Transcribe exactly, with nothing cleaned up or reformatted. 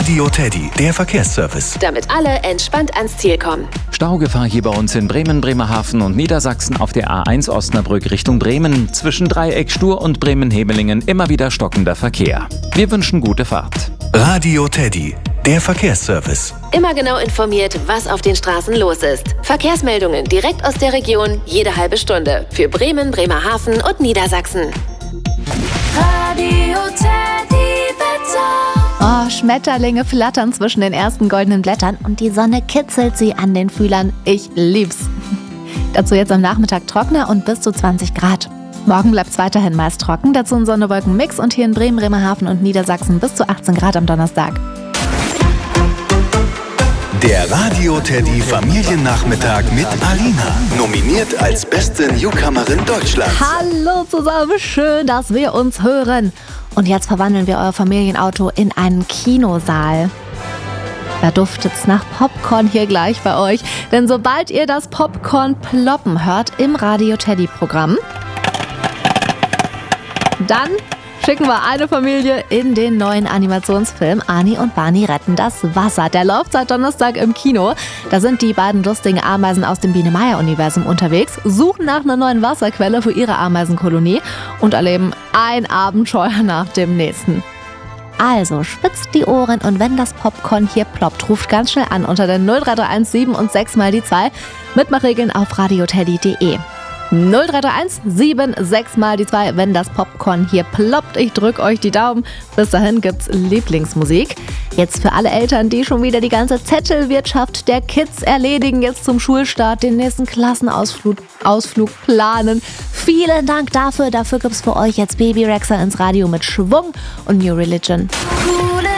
Radio Teddy, der Verkehrsservice. Damit alle entspannt ans Ziel kommen. Staugefahr hier bei uns in Bremen, Bremerhaven und Niedersachsen auf der A eins Osnabrück Richtung Bremen. Zwischen Dreieck Stur und Bremen-Hebelingen immer wieder stockender Verkehr. Wir wünschen gute Fahrt. Radio Teddy, der Verkehrsservice. Immer genau informiert, was auf den Straßen los ist. Verkehrsmeldungen direkt aus der Region, jede halbe Stunde. Für Bremen, Bremerhaven und Niedersachsen. Radio Teddy Wetter. Oh, Schmetterlinge flattern zwischen den ersten goldenen Blättern und die Sonne kitzelt sie an den Fühlern. Ich lieb's. Dazu jetzt am Nachmittag trockener und bis zu zwanzig Grad. Morgen bleibt es weiterhin meist trocken, dazu ein Sonne-Wolken-Mix und hier in Bremen, Bremerhaven und Niedersachsen bis zu achtzehn Grad am Donnerstag. Der Radio Teddy Familiennachmittag mit Alina. Nominiert als beste Newcomerin Deutschlands. Hallo zusammen, schön, dass wir uns hören. Und jetzt verwandeln wir euer Familienauto in einen Kinosaal. Da duftet's nach Popcorn hier gleich bei euch. Denn sobald ihr das Popcorn ploppen hört im Radio Teddy Programm, dann schicken wir eine Familie in den neuen Animationsfilm Ani und Barney retten das Wasser. Der läuft seit Donnerstag im Kino. Da sind die beiden lustigen Ameisen aus dem Biene-Meier-Universum unterwegs, suchen nach einer neuen Wasserquelle für ihre Ameisenkolonie und erleben ein Abenteuer nach dem nächsten. Also spitzt die Ohren und wenn das Popcorn hier ploppt, ruft ganz schnell an unter der null drei drei eins sieben und sechs mal die zwei. Mitmachregeln auf radioteddy punkt de. null drei drei eins sieben sechs mal die zwei, wenn das Popcorn hier ploppt. Ich drück euch die Daumen. Bis dahin gibt's Lieblingsmusik. Jetzt für alle Eltern, die schon wieder die ganze Zettelwirtschaft der Kids erledigen, jetzt zum Schulstart, den nächsten Klassenausflug Ausflug planen. Vielen Dank dafür. Dafür gibt's für euch jetzt Baby Rexha ins Radio mit Schwung und New Religion.